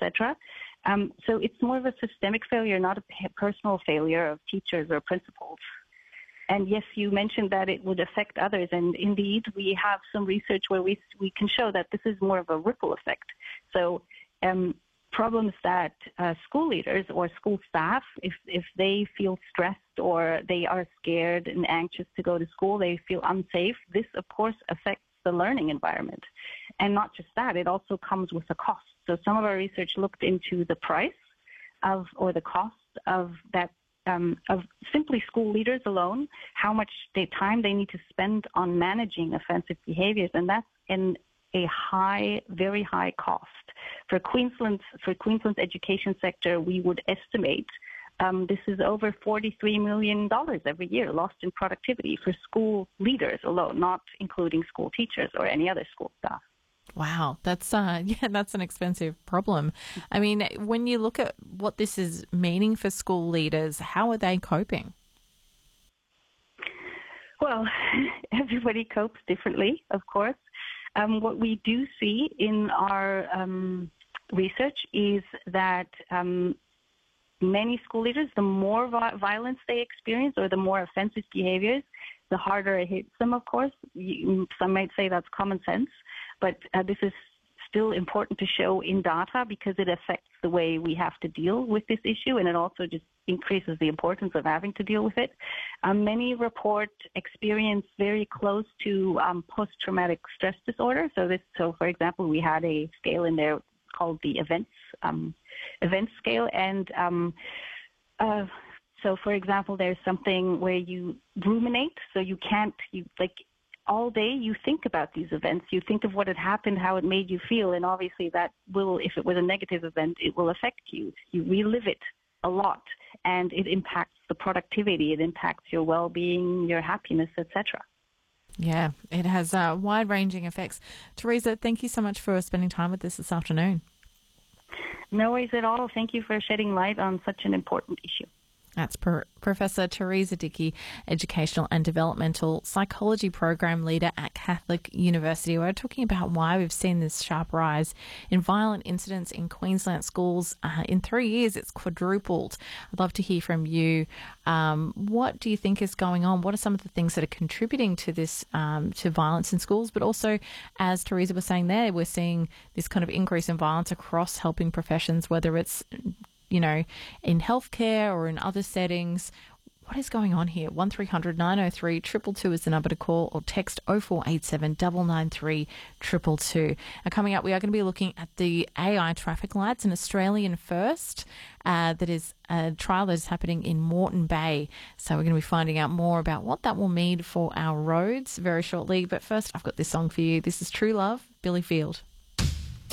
etc. So it's more of a systemic failure, not a personal failure of teachers or principals. And yes, you mentioned that it would affect others, and indeed we have some research where we can show that this is more of a ripple effect. So problems that school leaders or school staff, if they feel stressed or they are scared and anxious to go to school, they feel unsafe, this of course affects the learning environment. And not just that, it also comes with a cost. So some of our research looked into the price of, or the cost of that, of simply school leaders alone, how much time they need to spend on managing offensive behaviors, and that's in a high, very high cost. For Queensland's education sector, we would estimate this is over $43 million every year lost in productivity for school leaders alone, not including school teachers or any other school staff. Wow, that's that's an expensive problem. I mean, when you look at what this is meaning for school leaders, how are they coping? Well, everybody copes differently, of course. What we do see in our research is that many school leaders, the more violence they experience or the more offensive behaviors, the harder it hits them, of course. Some might say that's common sense, but this is still important to show in data because it affects the way we have to deal with this issue, and it also just increases the importance of having to deal with it. Many report experience very close to post-traumatic stress disorder. So for example, we had a scale in there called the events scale, and so for example, there's something where you ruminate, so you all day you think about these events, you think of what had happened, how it made you feel, and obviously that will, if it was a negative event, it will affect you. You relive it a lot, and it impacts the productivity, it impacts your well-being, your happiness, etc. Yeah, it has wide-ranging effects. Teresa, thank you so much for spending time with us this afternoon. No worries at all. Thank you for shedding light on such an important issue. That's Professor Teresa Dickey, Educational and Developmental Psychology Program Leader at Catholic University. We're talking about why we've seen this sharp rise in violent incidents in Queensland schools. In 3 years, it's quadrupled. I'd love to hear from you. What do you think is going on? What are some of the things that are contributing to this, to violence in schools? But also, as Teresa was saying there, we're seeing this kind of increase in violence across helping professions, whether it's in healthcare or in other settings. What is going on here? 1300 903 222 is the number to call, or text 0487 993 222. Now, coming up, we are going to be looking at the AI traffic lights, an Australian first. That is a trial that is happening in Moreton Bay. So we're going to be finding out more about what that will mean for our roads very shortly. But first, I've got this song for you. This is True Love, Billy Field.